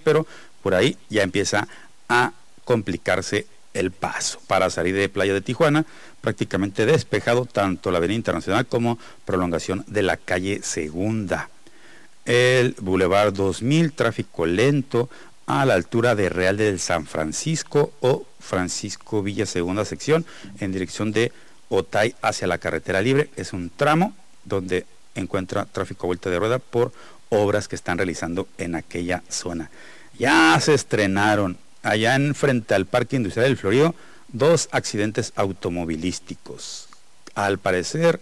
pero por ahí ya empieza a complicarse el paso para salir de Playa de Tijuana, prácticamente despejado tanto la avenida Internacional como prolongación de la calle Segunda. El Boulevard 2000, tráfico lento a la altura de Real del San Francisco o Francisco Villa Segunda sección en dirección de Otay hacia la carretera libre. Es un tramo donde encuentra tráfico a vuelta de rueda por obras que están realizando en aquella zona. Ya se estrenaron allá en frente al Parque Industrial del Florido 2 accidentes automovilísticos. Al parecer,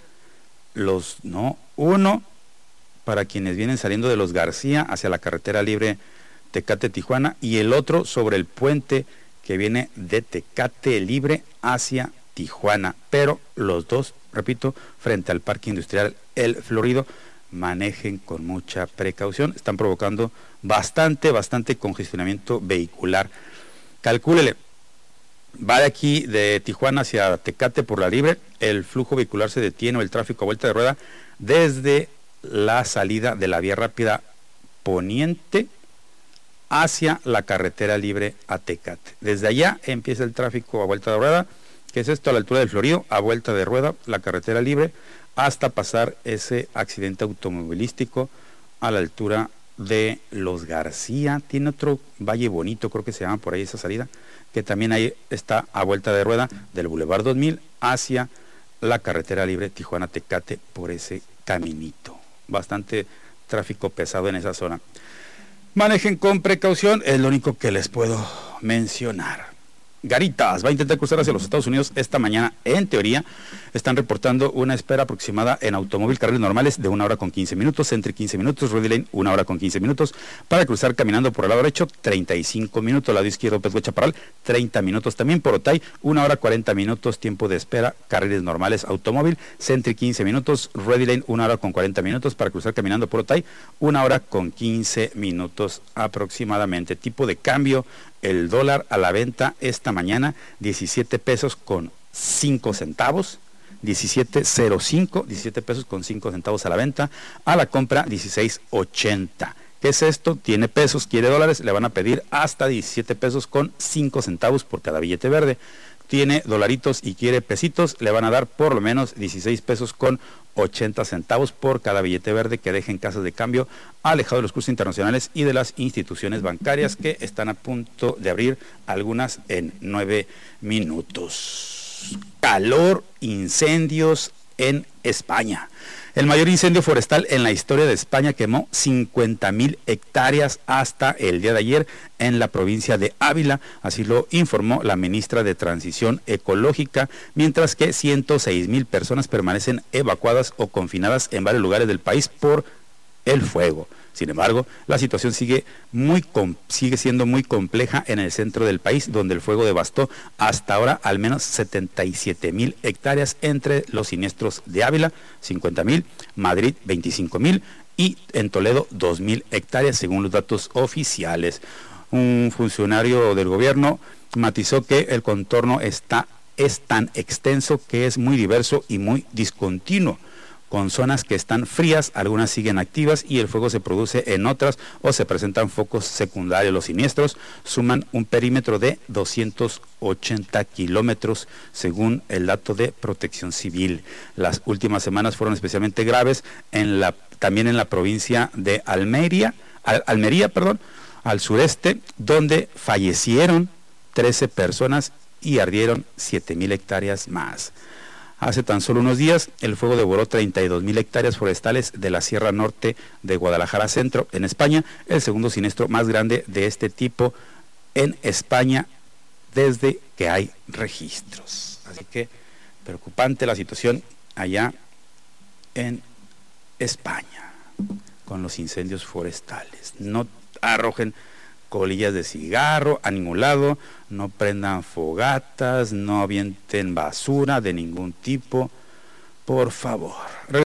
uno para quienes vienen saliendo de los García hacia la carretera libre Tecate Tijuana y el otro sobre el puente que viene de Tecate Libre hacia Tijuana, pero los dos, repito, frente al Parque Industrial El Florido. Manejen con mucha precaución, están provocando bastante congestionamiento vehicular. Calcúlele, va de aquí de Tijuana hacia Tecate por la libre, el flujo vehicular se detiene o el tráfico a vuelta de rueda desde la salida de la vía rápida poniente hacia la carretera libre a Tecate. Desde allá empieza el tráfico a vuelta de rueda, que es esto a la altura del Florido, a vuelta de rueda, la carretera libre, hasta pasar ese accidente automovilístico a la altura de Los García. Tiene otro Valle Bonito, creo que se llama por ahí esa salida, que también ahí está a vuelta de rueda del Boulevard 2000 hacia la carretera libre Tijuana-Tecate por ese caminito. Bastante tráfico pesado en esa zona. Manejen con precaución, es lo único que les puedo mencionar. Garitas va a intentar cruzar hacia los Estados Unidos esta mañana. En teoría, están reportando una espera aproximada en automóvil, carriles normales de 1 hora con 15 minutos, entre 15 minutos, Rudy Lane 1 hora con 15 minutos, para cruzar caminando por el lado derecho, 35 minutos, lado izquierdo, Pesco Chaparral, 30 minutos también, por Otay, 1 hora 40 minutos, tiempo de espera, carriles normales, automóvil, Centri 15 minutos, Rudy Lane 1 hora con 40 minutos, para cruzar caminando por Otay, 1 hora con 15 minutos aproximadamente. Tipo de cambio, el dólar a la venta esta mañana, 17 pesos con 5 centavos, 17.05, 17 pesos con 5 centavos a la venta, a la compra 16.80. ¿Qué es esto? Tiene pesos, quiere dólares, le van a pedir hasta 17 pesos con 5 centavos por cada billete verde. Tiene dolaritos y quiere pesitos, le van a dar por lo menos 16 pesos con 80 centavos por cada billete verde que deje en casas de cambio, alejado de los cursos internacionales y de las instituciones bancarias que están a punto de abrir, algunas en 9 minutos. Calor, incendios en España. El mayor incendio forestal en la historia de España quemó 50,000 hectáreas hasta el día de ayer en la provincia de Ávila, así lo informó la ministra de Transición Ecológica, mientras que 106,000 personas permanecen evacuadas o confinadas en varios lugares del país por el fuego. Sin embargo, la situación sigue siendo muy compleja en el centro del país, donde el fuego devastó hasta ahora al menos 77,000 hectáreas entre los siniestros de Ávila, 50,000, Madrid, 25,000 y en Toledo, 2,000 hectáreas, según los datos oficiales. Un funcionario del gobierno matizó que el contorno es tan extenso que es muy diverso y muy discontinuo, con zonas que están frías, algunas siguen activas y el fuego se produce en otras o se presentan focos secundarios. Los siniestros suman un perímetro de 280 kilómetros según el dato de Protección Civil. Las últimas semanas fueron especialmente graves también en la provincia de Almería, al sureste, donde fallecieron 13 personas y ardieron 7,000 hectáreas más. Hace tan solo unos días, el fuego devoró 32,000 hectáreas forestales de la Sierra Norte de Guadalajara Centro, en España, el segundo siniestro más grande de este tipo en España desde que hay registros. Así que preocupante la situación allá en España con los incendios forestales. No arrojen colillas de cigarro a ningún lado, no prendan fogatas, no avienten basura de ningún tipo, por favor.